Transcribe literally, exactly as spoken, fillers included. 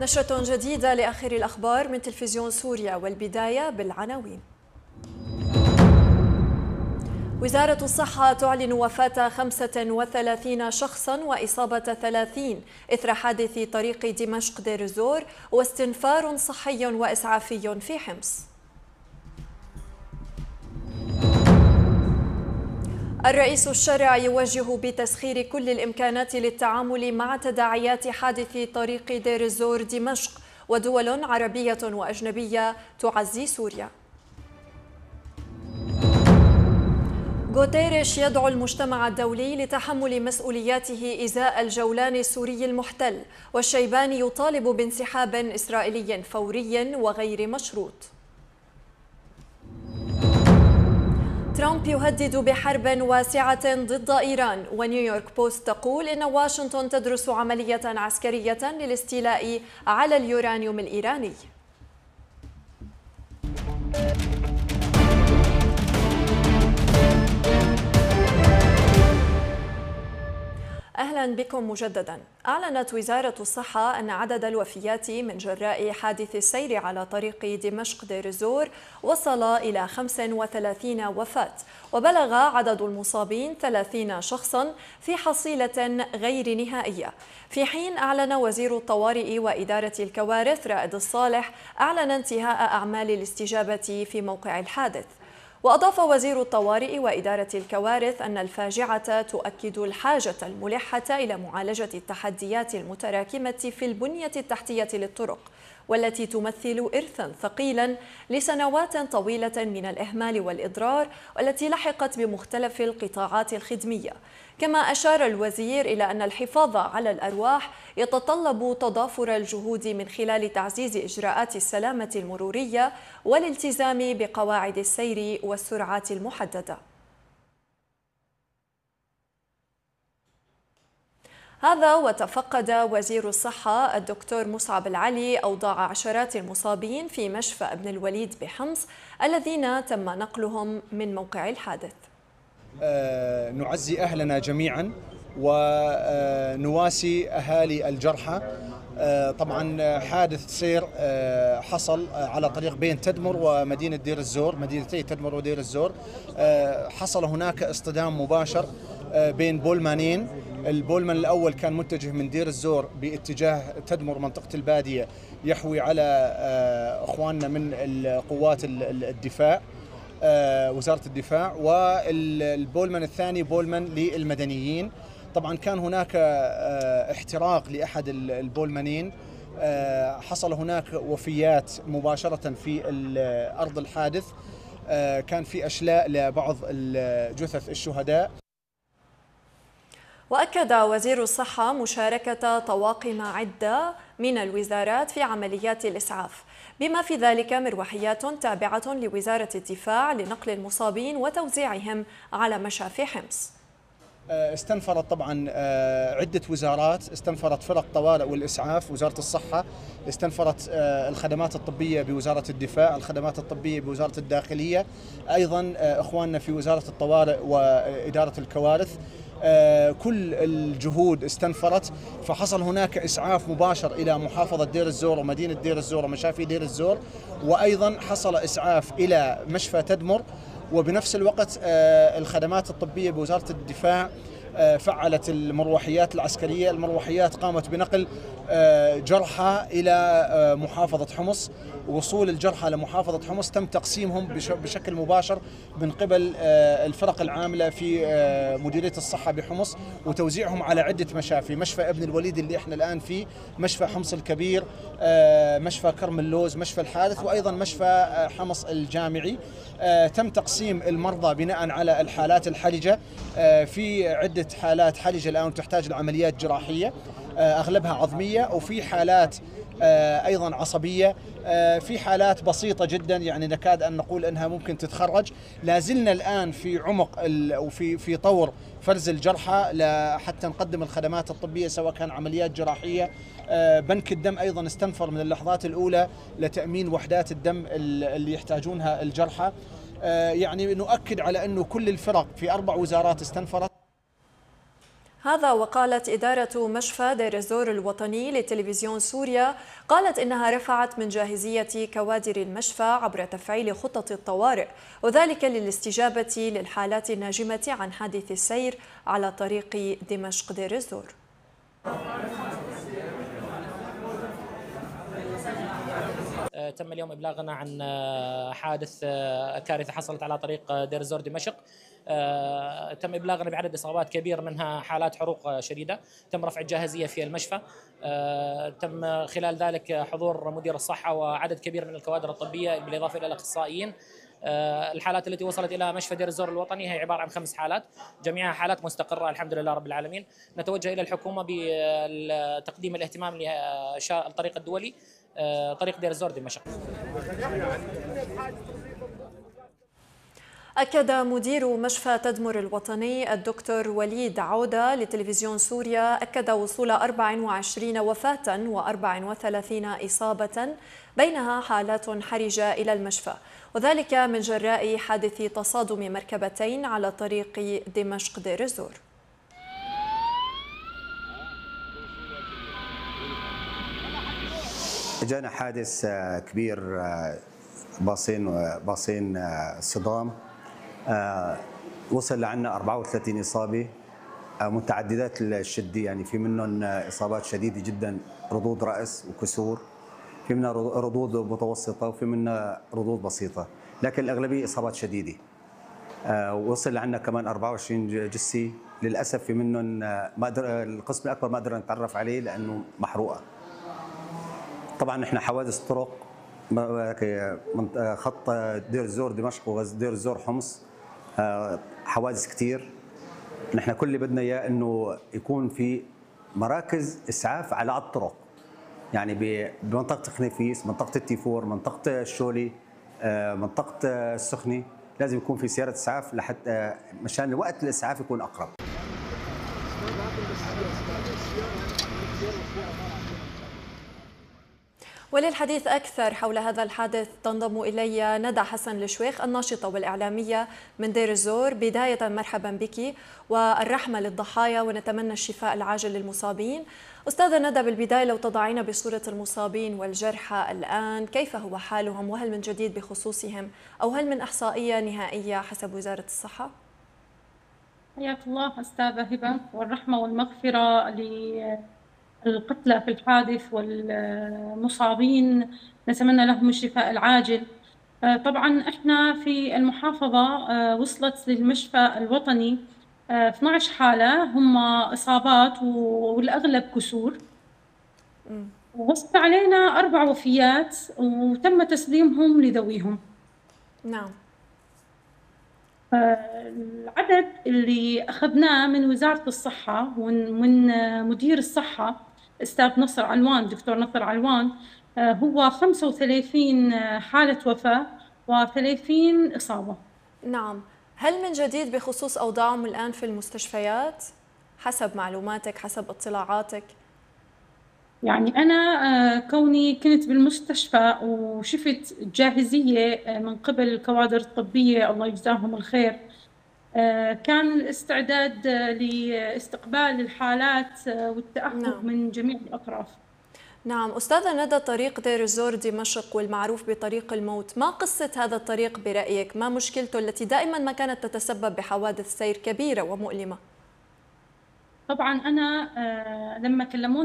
نشرة جديدة لآخر الأخبار من تلفزيون سوريا، والبداية بالعناوين. وزارة الصحة تعلن وفاة خمسة وثلاثين شخصا وإصابة ثلاثين إثر حادث طريق دمشق دير الزور، واستنفار صحي وإسعافي في حمص. الرئيس الشرع يوجه بتسخير كل الإمكانات للتعامل مع تداعيات حادث طريق دير الزور دمشق، ودول عربية وأجنبية تعزي سوريا. غوتيريش يدعو المجتمع الدولي لتحمل مسؤولياته إزاء الجولان السوري المحتل، والشيباني يطالب بانسحاب إسرائيلي فوري وغير مشروط. ترامب يهدد بحرب واسعة ضد إيران، ونيويورك بوست تقول إن واشنطن تدرس عملية عسكرية للاستيلاء على اليورانيوم الإيراني. أهلا بكم مجددا. أعلنت وزارة الصحة أن عدد الوفيات من جراء حادث السير على طريق دمشق دير الزور وصل إلى خمس وثلاثين وفاة، وبلغ عدد المصابين ثلاثين شخصا في حصيلة غير نهائية. في حين أعلن وزير الطوارئ وإدارة الكوارث رائد الصالح أعلن انتهاء أعمال الاستجابة في موقع الحادث. وأضاف وزير الطوارئ وإدارة الكوارث أن الفاجعة تؤكد الحاجة الملحة إلى معالجة التحديات المتراكمة في البنية التحتية للطرق، والتي تمثل إرثاً ثقيلاً لسنوات طويلة من الإهمال والإضرار، والتي لحقت بمختلف القطاعات الخدمية. كما أشار الوزير إلى أن الحفاظ على الأرواح يتطلب تضافر الجهود من خلال تعزيز إجراءات السلامة المرورية والالتزام بقواعد السير والسرعات المحددة. هذا وتفقد وزير الصحة الدكتور مصعب العلي أوضاع عشرات المصابين في مشفى ابن الوليد بحمص الذين تم نقلهم من موقع الحادث. آه نعزي أهلنا جميعا ونواسي أهالي الجرحى. آه طبعا حادث سير آه حصل على طريق بين تدمر ومدينة دير الزور، مدينتي تدمر ودير الزور. آه حصل هناك اصطدام مباشر آه بين بولمانين. البولمان الأول كان متجه من دير الزور باتجاه تدمر منطقة البادية، يحوي على آه أخواننا من القوات الدفاع، وزارة الدفاع، والبولمان الثاني بولمان للمدنيين. طبعا كان هناك احتراق لأحد البولمانين، حصل هناك وفيات مباشرة في أرض الحادث، كان في أشلاء لبعض جثث الشهداء. وأكد وزير الصحة مشاركة طواقم عدة من الوزارات في عمليات الإسعاف، بما في ذلك مروحيات تابعة لوزارة الدفاع لنقل المصابين وتوزيعهم على مشافي حمص. استنفرت طبعا عدة وزارات، استنفرت فرق طوارئ والإسعاف وزارة الصحة، استنفرت الخدمات الطبية بوزارة الدفاع، الخدمات الطبية بوزارة الداخلية، أيضا إخواننا في وزارة الطوارئ وإدارة الكوارث. كل الجهود استنفرت، فحصل هناك إسعاف مباشر إلى محافظة دير الزور ومدينة دير الزور ومشافي دير الزور، وأيضا حصل إسعاف إلى مشفى تدمر. وبنفس الوقت الخدمات الطبية بوزارة الدفاع فعلت المروحيات العسكرية. المروحيات قامت بنقل جرحى إلى محافظة حمص. وصول الجرحى لمحافظة حمص تم تقسيمهم بشكل مباشر من قبل الفرق العاملة في مديرية الصحة بحمص، وتوزيعهم على عدة مشافي: مشفى ابن الوليد اللي احنا الآن فيه، مشفى حمص الكبير، مشفى كرم اللوز، مشفى الحادث، وأيضا مشفى حمص الجامعي. تم تقسيم المرضى بناء على الحالات الحرجة. في عدة حالات حرجة الآن تحتاج لعمليات جراحية أغلبها عظمية، وفي حالات أيضا عصبية، في حالات بسيطة جدا يعني نكاد أن نقول أنها ممكن تتخرج. لازلنا الآن في عمق وفي في طور فرز الجرحى حتى نقدم الخدمات الطبية سواء كان عمليات جراحية. بنك الدم أيضا استنفر من اللحظات الأولى لتأمين وحدات الدم اللي يحتاجونها الجرحى. يعني نؤكد على أنه كل الفرق في أربع وزارات استنفرت. هذا وقالت إدارة مشفى دير الزور الوطني لتلفزيون سوريا قالت إنها رفعت من جاهزية كوادر المشفى عبر تفعيل خطط الطوارئ، وذلك للاستجابة للحالات الناجمة عن حادث السير على طريق دمشق دير الزور. تم اليوم إبلاغنا عن حادث كارثة حصلت على طريق دير الزور دمشق. تم إبلاغنا بعدد إصابات كبير، منها حالات حروق شديدة. تم رفع الجاهزية في المشفى. تم خلال ذلك حضور مدير الصحة وعدد كبير من الكوادر الطبية بالإضافة إلى الأخصائيين. الحالات التي وصلت إلى مشفى دير الزور الوطني هي عبارة عن خمس حالات، جميعها حالات مستقرة الحمد لله رب العالمين. نتوجه إلى الحكومة بتقديم الاهتمام للطريق الدولي طريق دير الزور دمشق. أكد مدير مشفى تدمر الوطني الدكتور وليد عودة لتلفزيون سوريا أكد وصول أربع وعشرين وفاة وأربع وثلاثين إصابة بينها حالات حرجة إلى المشفى، وذلك من جراء حادث تصادم مركبتين على طريق دمشق دير الزور. جانا حادث كبير، باصين باصين صدام، وصل لعنا أربعة وثلاثين إصابة متعددات الشدة، يعني في منهم إصابات شديدة جدا، ردود رأس وكسور، في منها ردود متوسطة وفي منها ردود بسيطة، لكن الأغلبية إصابات شديدة. وصل لعنا كمان أربعة وعشرين جثة، للأسف في منهم ما قدر القسم الأكبر ما قدرنا نتعرف عليه لأنه محروقة. طبعا نحن حوادث طرق خط دير الزور دمشق ودير الزور حمص حوادث كثير. نحن كل اللي بدنا اياه انه يكون في مراكز اسعاف على الطرق، يعني بمنطقه خنيفيس، منطقه التيفور، منطقه الشولي، منطقه السخنه، لازم يكون في سياره اسعاف لحتى مشان وقت الاسعاف يكون اقرب. وللحديث أكثر حول هذا الحادث تنضم إلي ندى حسن الشويخ الناشطة والإعلامية من دير الزور. بداية مرحبا بك والرحمة للضحايا ونتمنى الشفاء العاجل للمصابين. أستاذة ندى، بالبداية لو تضعين بصورة المصابين والجرحى الآن، كيف هو حالهم وهل من جديد بخصوصهم أو هل من إحصائية نهائية حسب وزارة الصحة؟ حياك الله أستاذة هبة، والرحمة والمغفرة للقتلى في الحادث والمصابين، نتمنى لهم الشفاء العاجل. طبعا احنا في المحافظة وصلت للمشفى الوطني اثنعش حالة، هم إصابات والأغلب كسور. وصل علينا أربع وفيات وتم تسليمهم لذويهم. نعم. العدد اللي أخذناه من وزارة الصحة ومن مدير الصحة أستاذ نصر علوان، دكتور نصر علوان، هو خمسة وثلاثين حالة وفاة وثلاثين إصابة. نعم. هل من جديد بخصوص أوضاعهم الآن في المستشفيات حسب معلوماتك، حسب اطلاعاتك؟ يعني أنا كوني كنت بالمستشفى وشفت جاهزية من قبل الكوادر الطبية الله يجزاهم الخير، كان الاستعداد لاستقبال الحالات والتأهب نعم. من جميع الأطراف. نعم. أستاذة ندى، طريق دير الزور دمشق والمعروف بطريق الموت، ما قصة هذا الطريق برأيك؟ ما مشكلته التي دائما ما كانت تتسبب بحوادث سير كبيرة ومؤلمة؟ طبعا أنا لما كلموني